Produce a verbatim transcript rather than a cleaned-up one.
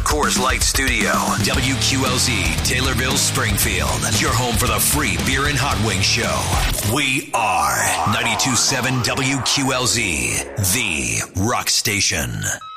Coors Light Studio. W Q L Z, Taylorville, Springfield. Your home for the free beer and hot wing show. We are ninety-two point seven W Q L Z, the rock station.